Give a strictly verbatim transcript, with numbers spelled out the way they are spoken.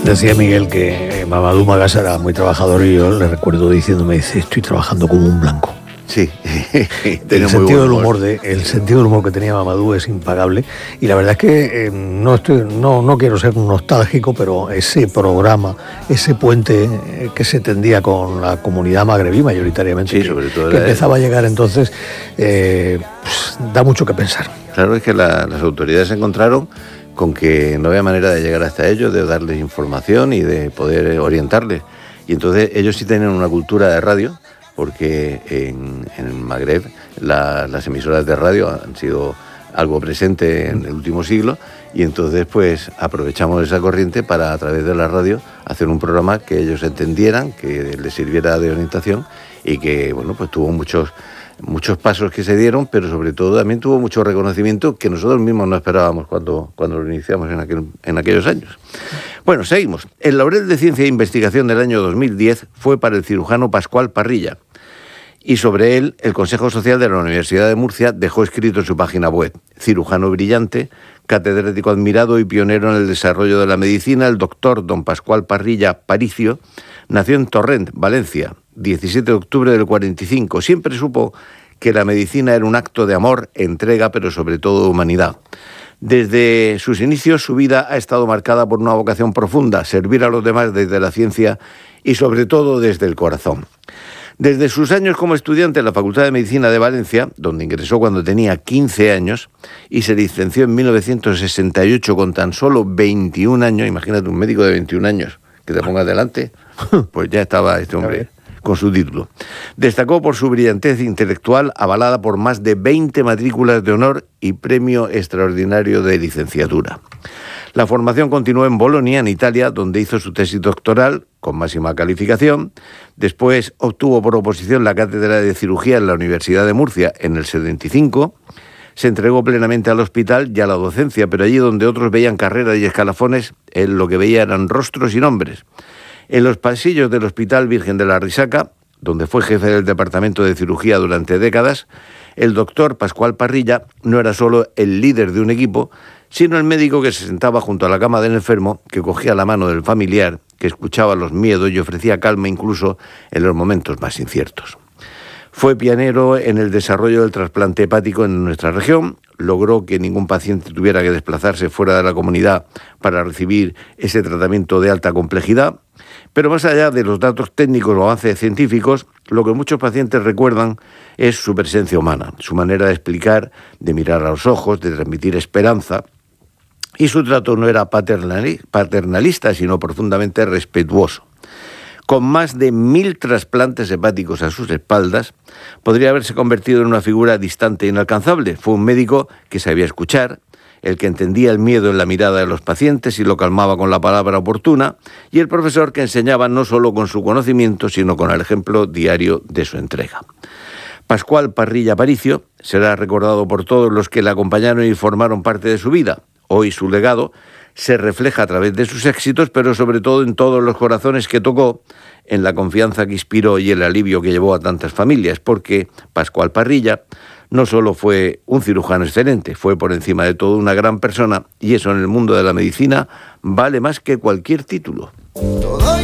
Decía Miguel que Mamadou Magasa era muy trabajador y yo le recuerdo diciéndome, dice, estoy trabajando como un blanco. Sí, el sentido del humor de, el sentido del humor que tenía Mamadou es impagable y la verdad es que eh, no estoy, no, no quiero ser nostálgico, pero ese programa, ese puente eh, que se tendía con la comunidad magrebí mayoritariamente, sí, que, sobre todo que empezaba a llegar entonces, eh, pues, da mucho que pensar. Claro, es que la, las autoridades se encontraron con que no había manera de llegar hasta ellos, de darles información y de poder orientarles. Y entonces ellos sí tenían una cultura de radio, porque en, en el Magreb la, las emisoras de radio han sido algo presente en el último siglo, y entonces pues aprovechamos esa corriente para, a través de la radio, hacer un programa que ellos entendieran, que les sirviera de orientación y que, bueno, pues tuvo muchos... muchos pasos que se dieron, pero sobre todo también tuvo mucho reconocimiento que nosotros mismos no esperábamos cuando, cuando lo iniciamos en, aquel, en aquellos años. Bueno, seguimos. El Laurel de Ciencia e Investigación del año dos mil diez fue para el cirujano Pascual Parrilla, y sobre él el Consejo Social de la Universidad de Murcia dejó escrito en su página web: cirujano brillante, catedrático admirado y pionero en el desarrollo de la medicina, el doctor don Pascual Parrilla Paricio nació en Torrent, Valencia, diecisiete de octubre del cuarenta y cinco. Siempre supo que la medicina era un acto de amor, entrega, pero sobre todo de humanidad. Desde sus inicios, su vida ha estado marcada por una vocación profunda: servir a los demás desde la ciencia y sobre todo desde el corazón. Desde sus años como estudiante en la Facultad de Medicina de Valencia, donde ingresó cuando tenía quince años y se licenció en mil novecientos sesenta y ocho con tan solo veintiún años, imagínate un médico de veintiún años que te ponga delante, pues ya estaba este hombre con su título. Destacó por su brillantez intelectual, avalada por más de veinte matrículas de honor y premio extraordinario de licenciatura. La formación continuó en Bolonia, en Italia, donde hizo su tesis doctoral con máxima calificación. Después obtuvo por oposición la cátedra de cirugía en la Universidad de Murcia en el setenta y cinco. Se entregó plenamente al hospital y a la docencia, pero allí donde otros veían carreras y escalafones, él lo que veía eran rostros y nombres. En los pasillos del Hospital Virgen de la Risaca, donde fue jefe del departamento de cirugía durante décadas, el doctor Pascual Parrilla no era solo el líder de un equipo, sino el médico que se sentaba junto a la cama del enfermo, que cogía la mano del familiar, que escuchaba los miedos y ofrecía calma incluso en los momentos más inciertos. Fue pionero en el desarrollo del trasplante hepático en nuestra región, logró que ningún paciente tuviera que desplazarse fuera de la comunidad para recibir ese tratamiento de alta complejidad, pero más allá de los datos técnicos o avances científicos, lo que muchos pacientes recuerdan es su presencia humana, su manera de explicar, de mirar a los ojos, de transmitir esperanza, y su trato no era paternalista, sino profundamente respetuoso. Con más de mil trasplantes hepáticos a sus espaldas, podría haberse convertido en una figura distante e inalcanzable. Fue un médico que sabía escuchar, el que entendía el miedo en la mirada de los pacientes y lo calmaba con la palabra oportuna, y el profesor que enseñaba no solo con su conocimiento, sino con el ejemplo diario de su entrega. Pascual Parrilla Paricio será recordado por todos los que le acompañaron y formaron parte de su vida. Hoy su legado se refleja a través de sus éxitos, pero sobre todo en todos los corazones que tocó, en la confianza que inspiró y el alivio que llevó a tantas familias, porque Pascual Parrilla no solo fue un cirujano excelente, fue por encima de todo una gran persona, y eso en el mundo de la medicina vale más que cualquier título. Todo